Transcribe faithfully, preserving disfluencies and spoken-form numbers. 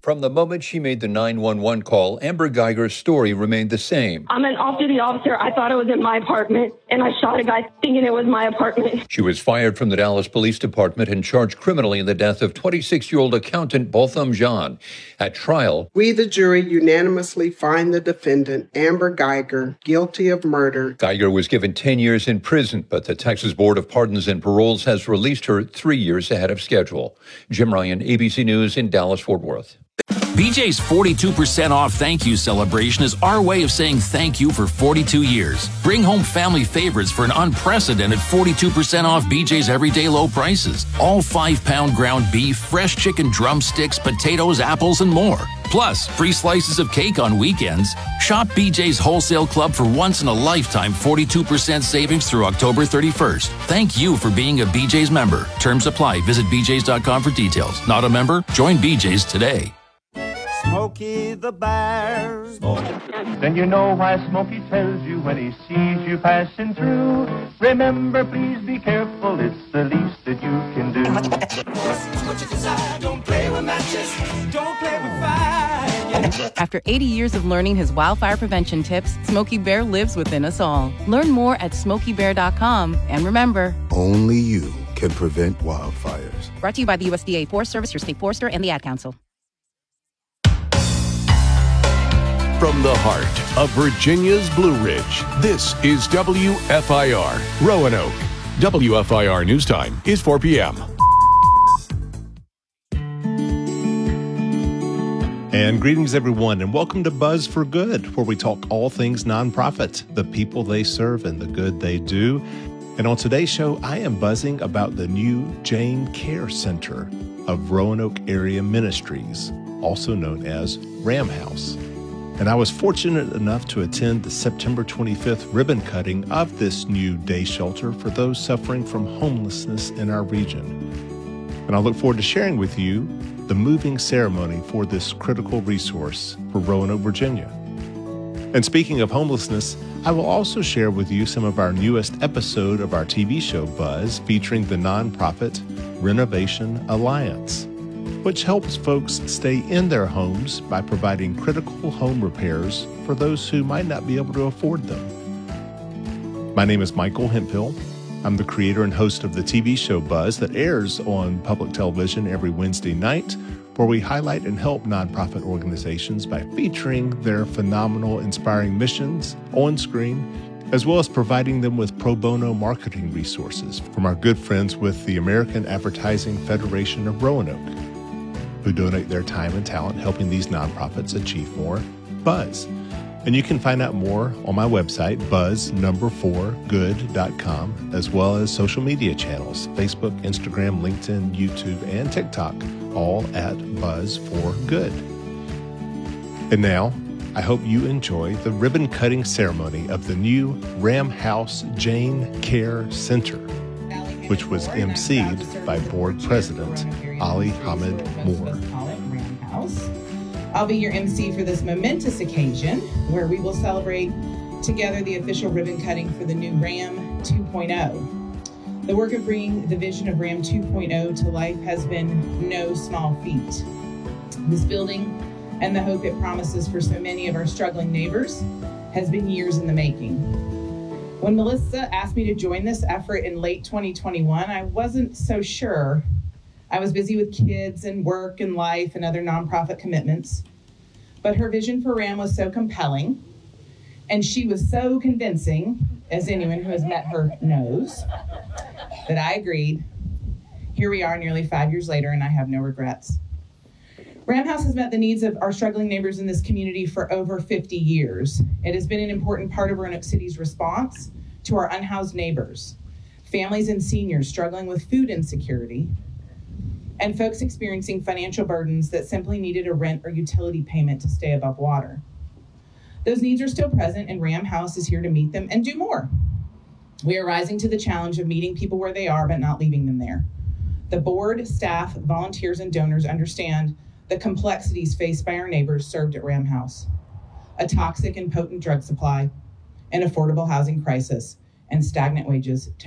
From the moment she made the nine one one call, Amber Geiger's story remained the same. I'm an off-duty officer. I thought it was in my apartment, and I shot a guy thinking it was my apartment. She was fired from the Dallas Police Department and charged criminally in the death of twenty-six-year-old accountant Botham Jean. At trial, we, the jury, unanimously find the defendant, Amber Geiger, guilty of murder. Geiger was given ten years in prison, but the Texas Board of Pardons and Paroles has released her three years ahead of schedule. Jim Ryan, A B C News in Dallas-Fort Worth. B J's forty-two percent off thank you celebration is our way of saying thank you for forty-two years. Bring home family favorites for an unprecedented forty-two percent off B J's everyday low prices. All five-pound ground beef, fresh chicken drumsticks, potatoes, apples, and more. Plus, free slices of cake on weekends. Shop B J's Wholesale Club for once-in-a-lifetime forty-two percent savings through October thirty-first. Thank you for being a B J's member. Terms apply. Visit b j's dot com for details. Not a member? Join B J's today. Smokey the Bear. Smokey. Then you know why Smokey tells you when he sees you passing through. Remember, please be careful, it's the least that you can do. What you desire, don't play with matches, don't play with fire. After eighty years of learning his wildfire prevention tips, Smokey Bear lives within us all. Learn more at smokey bear dot com. And remember, only you can prevent wildfires. Brought to you by the U S D A Forest Service, your state forester, and the Ad Council. From the heart of Virginia's Blue Ridge, this is W F I R, Roanoke. W F I R News Time is four p.m. And greetings, everyone, and welcome to Buzz for Good, where we talk all things nonprofit, the people they serve, and the good they do. And on today's show, I am buzzing about the new Jane Care Center of Roanoke Area Ministries, also known as Ram House. And I was fortunate enough to attend the September twenty-fifth ribbon cutting of this new day shelter for those suffering from homelessness in our region. And I look forward to sharing with you the moving ceremony for this critical resource for Roanoke, Virginia. And speaking of homelessness, I will also share with you some of our newest episode of our T V show Buzz, featuring the nonprofit Renovation Alliance, which helps folks stay in their homes by providing critical home repairs for those who might not be able to afford them. My name is Michael Hemphill. I'm the creator and host of the T V show Buzz that airs on public television every Wednesday night, where we highlight and help nonprofit organizations by featuring their phenomenal, inspiring missions on screen, as well as providing them with pro bono marketing resources from our good friends with the American Advertising Federation of Roanoke, who donate their time and talent helping these nonprofits achieve more buzz. And you can find out more on my website, buzz number four good dot com, as well as social media channels, Facebook, Instagram, LinkedIn, YouTube, and TikTok, all at Buzz for Good. And now, I hope you enjoy the ribbon cutting ceremony of the new Ram House Jane Care Center, which was emceed by board president Ali Hamid Moore. I'll be your M C for this momentous occasion, where we will celebrate together the official ribbon cutting for the new RAM two point oh. The work of bringing the vision of RAM two point oh to life has been no small feat. This building and the hope it promises for so many of our struggling neighbors has been years in the making. When Melissa asked me to join this effort in late twenty twenty-one, I wasn't so sure. I was busy with kids and work and life and other nonprofit commitments. But her vision for RAM was so compelling, and she was so convincing, as anyone who has met her knows, that I agreed. Here we are nearly five years later, and I have no regrets. Ram House has met the needs of our struggling neighbors in this community for over fifty years. It has been an important part of Roanoke City's response to our unhoused neighbors, families and seniors struggling with food insecurity, and folks experiencing financial burdens that simply needed a rent or utility payment to stay above water. Those needs are still present, and Ram House is here to meet them and do more. We are rising to the challenge of meeting people where they are, but not leaving them there. The board, staff, volunteers, and donors understand the complexities faced by our neighbors served at Ram House: a toxic and potent drug supply, an affordable housing crisis, and stagnant wages